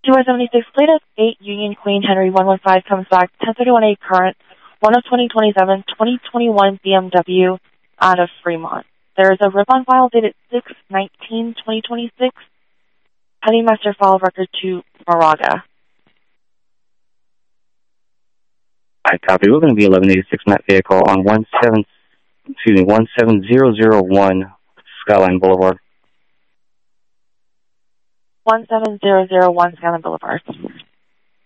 276 Plaintiff 8 Union Queen Henry 115 comes back 1031A current 1 of 2027 2021 BMW out of Fremont. There is a RIP on file dated 6/19/2026. Petty Master File of Record to Moraga. I copy. We're going to be 1186 Met vehicle on 17001 Skyline Boulevard. 17001 Skyline Boulevard.